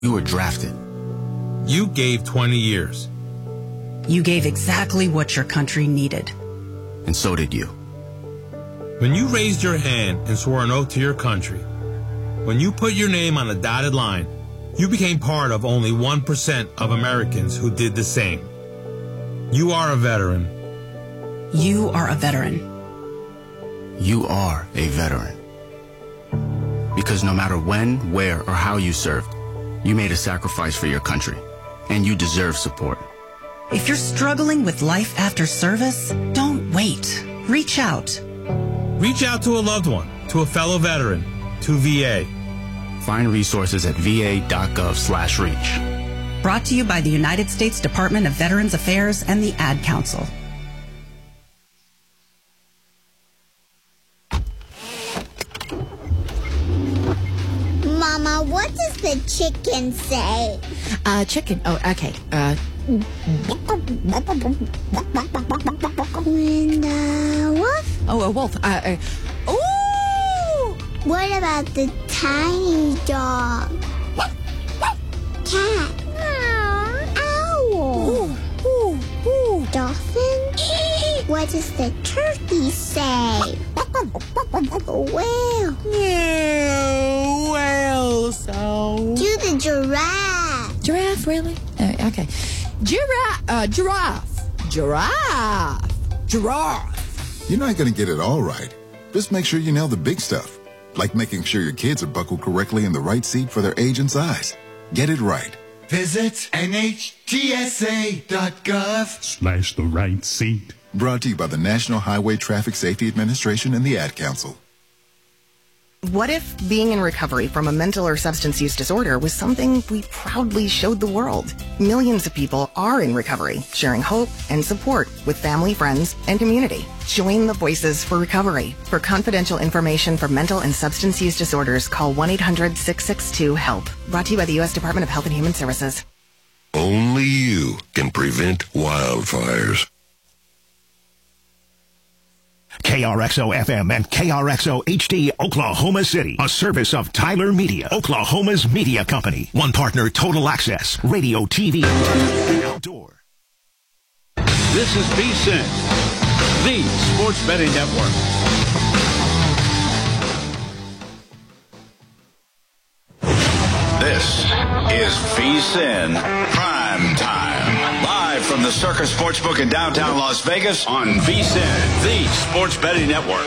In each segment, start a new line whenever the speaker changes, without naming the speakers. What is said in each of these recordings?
You were drafted.
You gave 20 years.
You gave exactly what your country needed.
And so did you.
When you raised your hand and swore an oath to your country, when you put your name on a dotted line, you became part of only 1% of Americans who did the same. You are a veteran.
You are a veteran.
You are a veteran. Because no matter when, where, or how you served, you made a sacrifice for your country, and you deserve support.
If you're struggling with life after service, don't wait. Reach out.
Reach out to a loved one, to a fellow veteran, to VA.
Find resources at va.gov/reach.
Brought to you by the United States Department of Veterans Affairs and the Ad Council.
Mama, what does the chicken say?
Chicken. Oh, okay.
And wolf?
Oh, a wolf. Ooh!
What about the tiny dog? Cat? Owl? Dolphin? What does the turkey say? Whale?
Whale sound.
Do the giraffe?
Giraffe, really? Okay. Giraffe.
You're not going to get it all right. Just make sure you nail the big stuff, like making sure your kids are buckled correctly in the right seat for their age and size. Get it right.
Visit NHTSA.gov/the right seat.
Brought to you by the National Highway Traffic Safety Administration and the Ad Council.
What if being in recovery from a mental or substance use disorder was something we proudly showed the world? Millions of people are in recovery, sharing hope and support with family, friends, and community. Join the Voices for Recovery. For confidential information for mental and substance use disorders, call 1-800-662-HELP. Brought to you by the U.S. Department of Health and Human Services.
Only you can prevent wildfires.
KRXO FM and KRXO HD Oklahoma City, a service of Tyler Media, Oklahoma's media company. One partner, Total Access, radio, TV, and outdoor.
This is VSiN, the Sports Betting Network.
This is VSiN Prime Time. Live from the Circus Sportsbook in downtown Las Vegas on VSiN, the Sports Betting Network.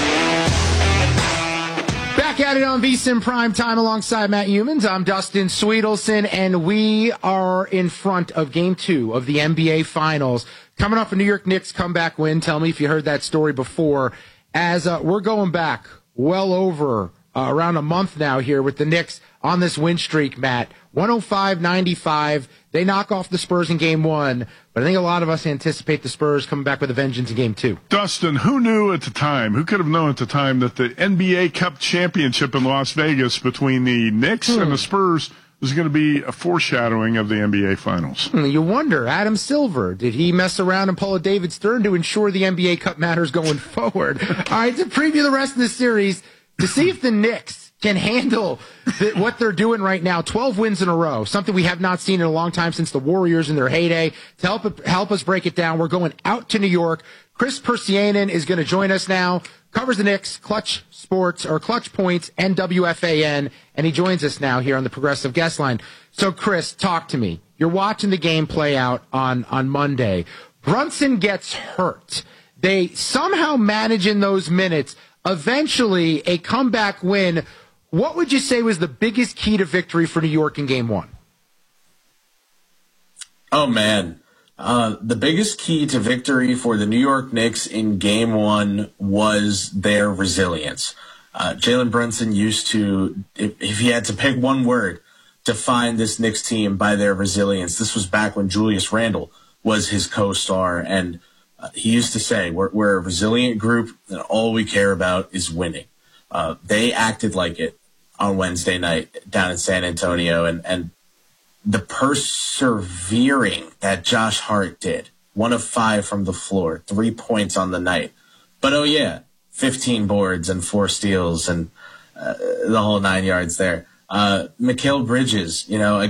Back at it on VSiN Prime Time alongside Matt Humans. I'm Dustin Sweetelson, and we are in front of Game 2 of the NBA Finals. Coming off a New York Knicks comeback win. Tell me if you heard that story before. As we're going back well over around a month now here with the Knicks on this win streak, Matt. 105-95. They knock off the Spurs in Game 1, but I think a lot of us anticipate the Spurs coming back with a vengeance in Game 2.
Dustin, who knew at the time, who could have known at the time that the NBA Cup championship in Las Vegas between the Knicks and the Spurs was going to be a foreshadowing of the NBA Finals?
You wonder, Adam Silver, did he mess around and pull a David Stern to ensure the NBA Cup matters going forward? All right, to preview the rest of the series, to see if the Knicks can handle what they're doing right now. 12 wins in a row, something we have not seen in a long time since the Warriors in their heyday. To help us break it down, we're going out to New York. Chris Persianen is going to join us now. Covers the Knicks, Clutch Sports, or Clutch Points, and WFAN, and he joins us now here on the Progressive Guest Line. So, Chris, talk to me. You're watching the game play out on Monday. Brunson gets hurt. They somehow manage in those minutes, eventually a comeback win. What would you say was the biggest key to victory for New York in Game 1?
Oh, man. The biggest key to victory for the New York Knicks in Game 1 was their resilience. Jalen Brunson used to, if he had to pick one word, define this Knicks team by their resilience. This was back when Julius Randle was his co-star, and he used to say, we're a resilient group, and all we care about is winning. They acted like it on Wednesday night down in San Antonio, and the persevering that Josh Hart did, 1 of 5 from the floor, 3 points on the night. But, 15 boards and 4 steals and the whole 9 yards there. Mikal Bridges,